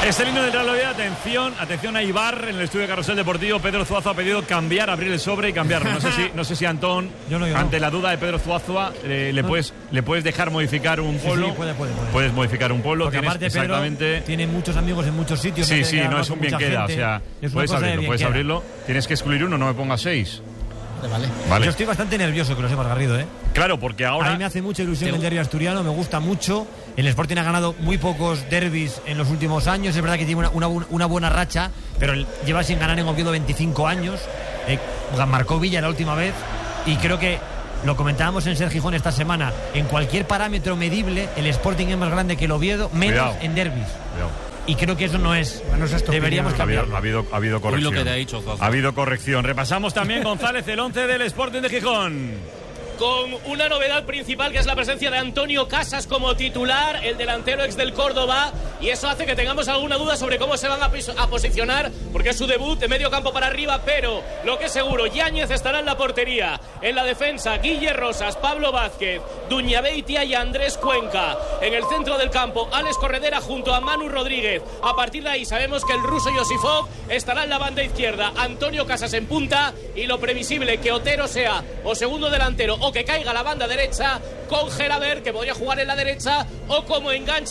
Este línea del Real Oviedo, atención a Ibar en el estudio de Carrusel Deportivo. Pedro Zuazua ha pedido cambiar, abrir el sobre y cambiarlo. No sé si Antón, ante la duda de Pedro Zuazua, le puedes dejar modificar un polo. Sí, puede. Puedes modificar un polo. Porque aparte Pedro tiene muchos amigos en muchos sitios. Sí, no es un bien queda. O sea, puedes abrirlo. Tienes que excluir uno, no me pongas 6. Vale. Yo estoy bastante nervioso, que lo sepas, Garrido, ¿eh? Claro, porque ahora... A mí me hace mucha ilusión el derbi asturiano, me gusta mucho. El Sporting ha ganado muy pocos derbis en los últimos años. Es verdad que tiene una buena racha, pero lleva sin ganar en Oviedo 25 años. Marcó Villa la última vez. Y creo que, lo comentábamos en Ser Gijón esta semana, en cualquier parámetro medible, el Sporting es más grande que el Oviedo, menos en derbis. Y creo que eso no es. Deberíamos cambiar. Ha habido corrección. Lo que te ha dicho, ha habido corrección. Repasamos también, González, el 11 del Sporting de Gijón. Con una novedad principal, que es la presencia de Antonio Casas como titular, el delantero ex del Córdoba, y eso hace que tengamos alguna duda sobre cómo se van a posicionar, porque es su debut de medio campo para arriba. Pero lo que es seguro, Yáñez estará en la portería, en la defensa Guille Rosas, Pablo Vázquez, Duñabeitia y Andrés Cuenca. En el centro del campo, Alex Corredera junto a Manu Rodríguez. A partir de ahí sabemos que el ruso Yosifov estará en la banda izquierda, Antonio Casas en punta, y lo previsible que Otero sea o segundo delantero o que caiga a la banda derecha, con Gelaber, que podría jugar en la derecha, o como enganche